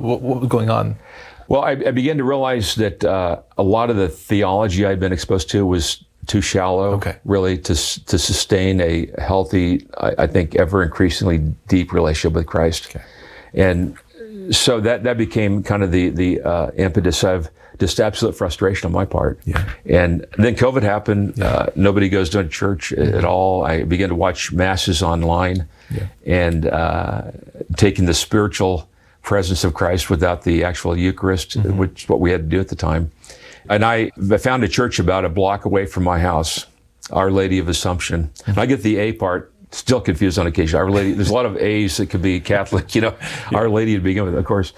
what was going on? Well, I began to realize that a lot of the theology I'd been exposed to was too shallow, really, to sustain a healthy, I think, ever increasingly deep relationship with Christ. And so that became kind of the impetus of just absolute frustration on my part. And then COVID happened. Nobody goes to church at all. I began to watch masses online and taking the spiritual presence of Christ without the actual Eucharist, which is what we had to do at the time. And I found a church about a block away from my house, Our Lady of Assumption. And I get the A part still confused on occasion. Our Lady, there's a lot of A's that could be Catholic, Our Lady to begin with, of course.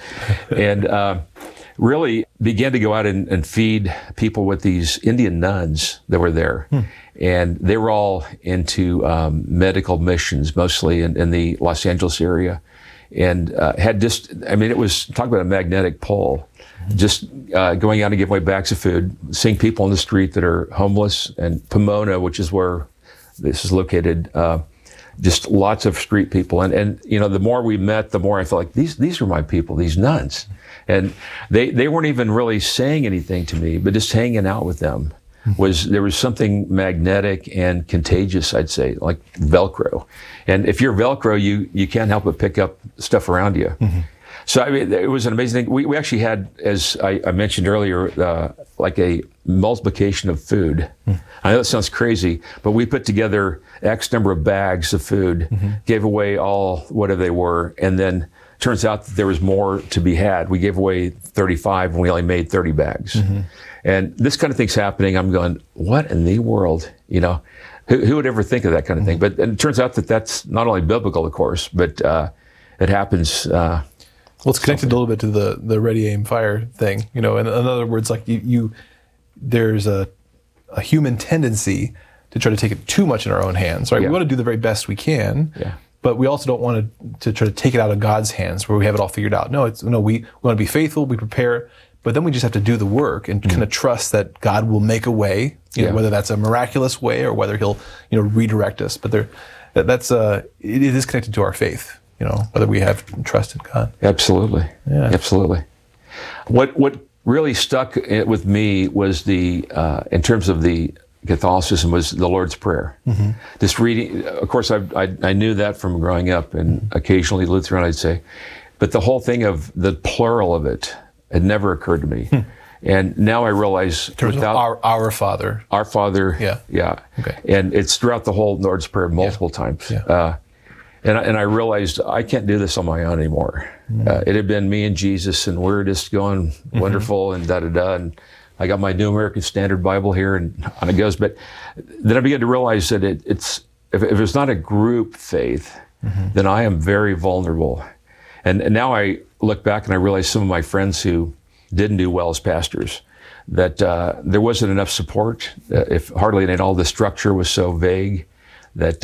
And really began to go out and feed people with these Indian nuns that were there. And they were all into medical missions, mostly in the Los Angeles area. And had just, it was, talk about a magnetic pull, just going out and giving away bags of food, seeing people on the street that are homeless, and Pomona, which is where this is located, just lots of street people. And the more we met, the more I felt like these are my people, these nuns. And they weren't even really saying anything to me, but just hanging out with them there was something magnetic and contagious, I'd say, like Velcro. And if you're Velcro, you can't help but pick up stuff around you. So it was an amazing thing. We actually had, as I mentioned earlier, like a multiplication of food. I know that sounds crazy, but we put together X number of bags of food, gave away all whatever they were, and then turns out that there was more to be had. We gave away 35 and we only made 30 bags. And this kind of thing's happening. I'm going, what in the world? Who would ever think of that kind of thing? But it turns out that that's not only biblical, of course, but it happens. Well, it's connected a little bit to the ready, aim, fire thing. In other words, like there's a human tendency to try to take it too much in our own hands, right? We want to do the very best we can. But we also don't want to try to take it out of God's hands where we have it all figured out. We want to be faithful, we prepare, but then we just have to do the work and kind of trust that God will make a way, whether that's a miraculous way or whether He'll, redirect us. But it is connected to our faith, whether we have trust in God. Absolutely. Absolutely. What really stuck with me was in terms of the Catholicism, was the Lord's Prayer. Just reading, of course, I knew that from growing up, and occasionally Lutheran, I'd say, but the whole thing of the plural of it had never occurred to me. And now I realize without our Father. Our Father, and it's throughout the whole Lord's Prayer multiple times. And I realized I can't do this on my own anymore. It had been me and Jesus, and we're just going wonderful and da-da-da, and I got my New American Standard Bible here, and on it goes. But then I began to realize that if it's not a group faith, then I am very vulnerable. And now I look back and I realize some of my friends who didn't do well as pastors, that there wasn't enough support. If hardly any at all, the structure was so vague that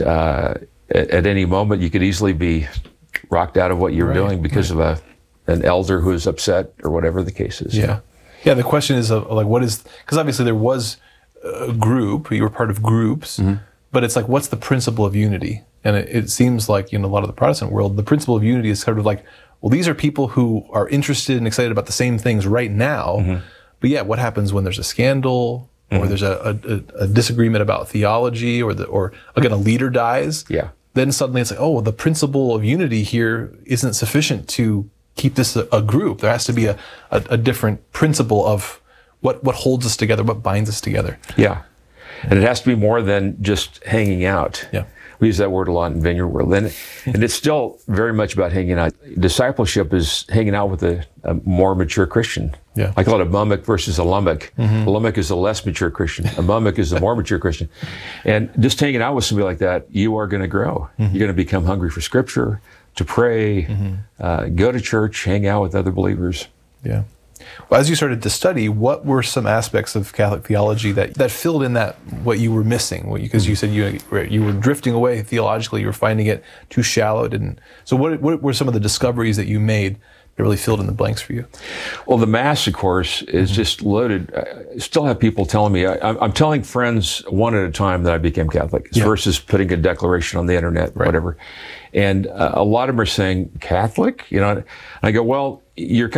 at any moment you could easily be rocked out of what you were doing because of an elder who was upset or whatever the case is. Yeah, the question is because obviously there was a group, you were part of groups, but it's like, what's the principle of unity? And it seems like a lot of the Protestant world, the principle of unity is sort of like, well, these are people who are interested and excited about the same things right now, but yet what happens when there's a scandal or there's a disagreement about theology or again, a leader dies? Then suddenly it's like, oh, the principle of unity here isn't sufficient to keep this a group. There has to be a different principle of what holds us together, what binds us together. And it has to be more than just hanging out. We use that word a lot in Vineyard World. And it's still very much about hanging out. Discipleship is hanging out with a more mature Christian. I call it a mummick versus a lummock. A lummock is a less mature Christian. A mummick is a more mature Christian. And just hanging out with somebody like that, you are going to grow. You're going to become hungry for Scripture, to pray, go to church, hang out with other believers. Well, as you started to study, what were some aspects of Catholic theology that filled in what you were missing? Because you said you were drifting away theologically, you were finding it too shallow. So what were some of the discoveries that you made that really filled in the blanks for you? Well, the Mass, of course, is just loaded. I still have people telling me, I'm telling friends one at a time that I became Catholic versus putting a declaration on the internet, whatever. And a lot of them are saying, Catholic? And I go, well, you're